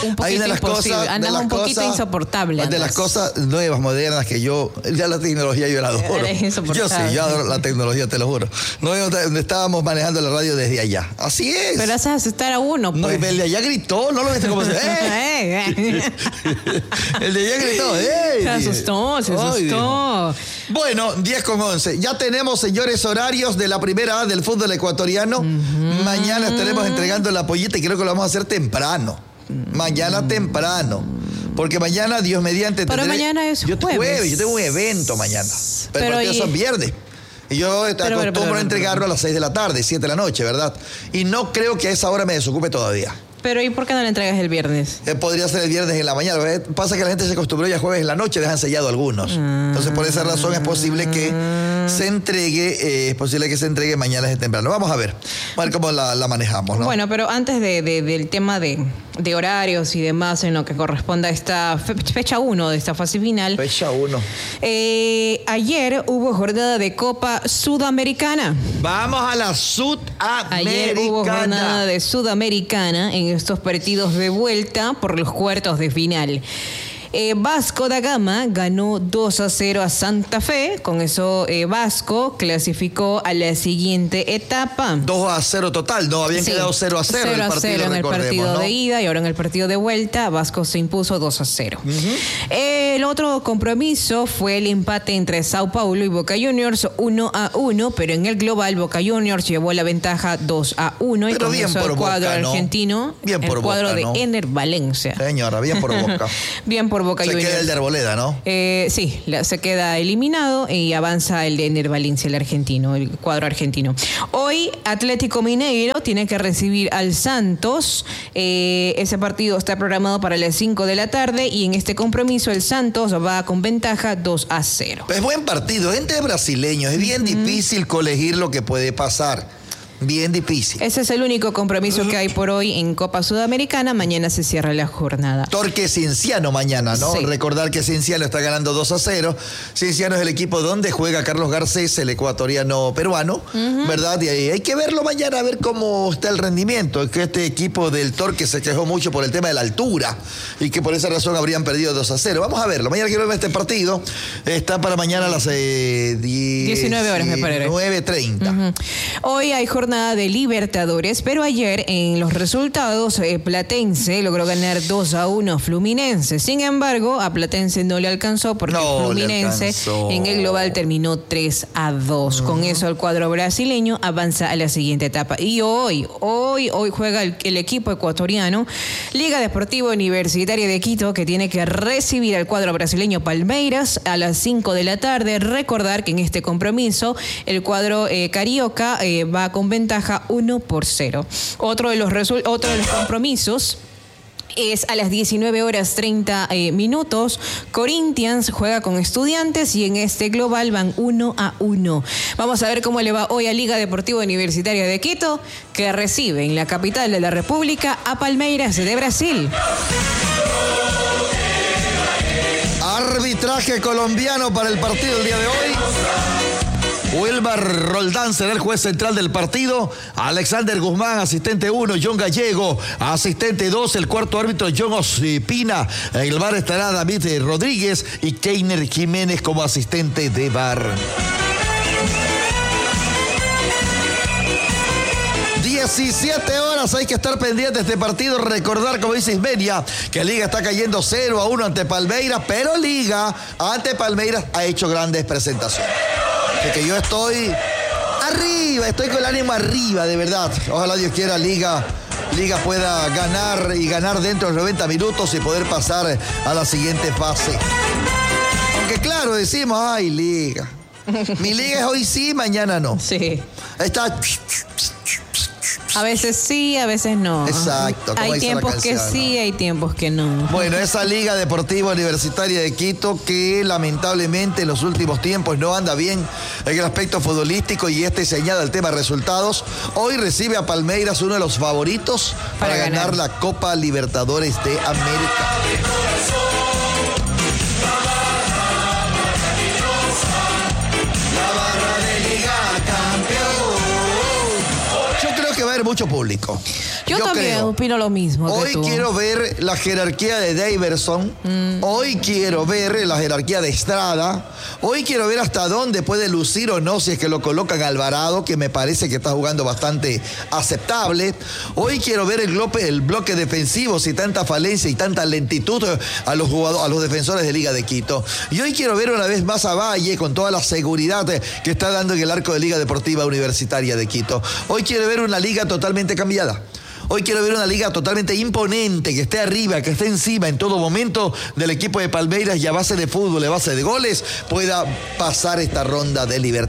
un poquito imposible. Andaba un poquito insoportable. De las cosas nuevas, modernas, que yo, ya la tecnología yo la adoro. Yo sí, yo adoro la tecnología, te lo juro. No, estábamos manejando la radio desde allá. Así es. Pero haces asustar a uno, pues. No, el de allá gritó, ¿no lo viste cómo se... El de allá gritó, Se asustó. Ay, bueno, 10:11. Ya tenemos, señores, horarios de la primera A del fútbol ecuatoriano. Mañana estaremos entregando la pollita y creo que lo vamos a hacer temprano. Mañana temprano. Porque mañana, Dios mediante... Pero mañana es jueves. Yo tengo un evento mañana. Pero el partido son viernes. Y yo acostumbro a entregarlo a las 6 de la tarde, 7 de la noche, ¿verdad? Y no creo que a esa hora me desocupe todavía. Pero ¿y por qué no le entregas el viernes? Podría ser el viernes en la mañana. Pasa que la gente se acostumbró ya jueves en la noche, dejan sellado algunos. Entonces, por esa razón es posible que se entregue, mañana desde temprano. Vamos a ver cómo la manejamos, ¿no? Bueno, pero antes del tema de horarios y demás en lo que corresponde a esta fecha 1 de esta fase final. Fecha 1. Ayer hubo jornada de Copa Sudamericana. Vamos a la Sudamericana. Ayer hubo jornada de Sudamericana en estos partidos de vuelta por los cuartos de final. Vasco da Gama ganó 2-0 a Santa Fe. Con eso Vasco clasificó a la siguiente etapa. 2-0 total, ¿no? Habían quedado 0-0 en el partido de ida y ahora en el partido de vuelta Vasco se impuso 2-0. El otro compromiso fue el empate entre Sao Paulo y Boca Juniors 1-1, pero en el global Boca Juniors llevó la ventaja 2-1 y con eso el cuadro argentino, el cuadro de Ener Valencia. Señora, bien por Boca. Bien por Boca Juniors. Se queda el de Arboleda, ¿no? Sí, se queda eliminado y avanza el de Ener Valencia, el argentino, el cuadro argentino. Hoy Atlético Mineiro tiene que recibir al Santos. Ese partido está programado para las 5 de la tarde y en este compromiso el Santos va con ventaja 2-0. Es buen partido, entre brasileños. Es bien difícil colegir lo que puede pasar. Bien difícil. Ese es el único compromiso que hay por hoy en Copa Sudamericana. Mañana se cierra la jornada. Torque Cienciano mañana, ¿no? Sí. Recordar que Cienciano está ganando 2-0. Cienciano es el equipo donde juega Carlos Garcés, el ecuatoriano peruano, ¿verdad? Y ahí hay que verlo mañana, a ver cómo está el rendimiento. Es que este equipo del Torque se quejó mucho por el tema de la altura y que por esa razón habrían perdido 2-0. Vamos a verlo. Mañana quiero ver este partido. Está para mañana a las 19 horas, me parece. 9:30. Hoy hay jornada de Libertadores, pero ayer en los resultados Platense logró ganar 2-1 a Fluminense. Sin embargo, a Platense no le alcanzó porque Fluminense en el global terminó 3-2. Con eso el cuadro brasileño avanza a la siguiente etapa. Y hoy juega el equipo ecuatoriano, Liga Deportiva Universitaria de Quito, que tiene que recibir al cuadro brasileño Palmeiras a las 5 de la tarde. Recordar que en este compromiso el cuadro carioca va con ventaja 1-0. Otro de los compromisos es a las 19:30. Corinthians juega con Estudiantes y en este global van 1-1. Vamos a ver cómo le va hoy a Liga Deportiva Universitaria de Quito, que recibe en la capital de la República a Palmeiras de Brasil. Arbitraje colombiano para el partido del día de hoy. Wilmar Roldán será el juez central del partido. Alexander Guzmán, asistente 1. John Gallego, asistente 2. El cuarto árbitro, John Ospina. En el VAR estará David Rodríguez y Keiner Jiménez como asistente de VAR. 17 horas, hay que estar pendientes de este partido. Recordar, como dice Ismenia, que Liga está cayendo 0-1 ante Palmeiras, pero Liga ante Palmeiras ha hecho grandes presentaciones. Así que yo estoy arriba, estoy con el ánimo arriba, de verdad. Ojalá Dios quiera Liga pueda ganar y ganar dentro de los 90 minutos y poder pasar a la siguiente fase. Aunque claro, decimos, ay, Liga. Mi Liga es hoy sí, mañana no. Sí. Está... A veces sí, a veces no. Exacto. Hay tiempos que sí, hay tiempos que no. Bueno, esa Liga Deportiva Universitaria de Quito que lamentablemente en los últimos tiempos no anda bien en el aspecto futbolístico y se añade al tema resultados. Hoy recibe a Palmeiras, uno de los favoritos para ganar la Copa Libertadores de América. Va a haber mucho público. Yo también opino lo mismo. Hoy quiero ver la jerarquía de Daverson. Hoy quiero ver la jerarquía de Estrada. Hoy quiero ver hasta dónde puede lucir o no si es que lo colocan Alvarado, que me parece que está jugando bastante aceptable. Hoy quiero ver el bloque defensivo, si tanta falencia y tanta lentitud a los defensores de Liga de Quito. Y hoy quiero ver una vez más a Valle con toda la seguridad que está dando en el arco de Liga Deportiva Universitaria de Quito. Hoy quiero ver una liga totalmente cambiada. Hoy quiero ver una liga totalmente imponente, que esté arriba, que esté encima en todo momento del equipo de Palmeiras y a base de fútbol, a base de goles, pueda pasar esta ronda de Libertadores.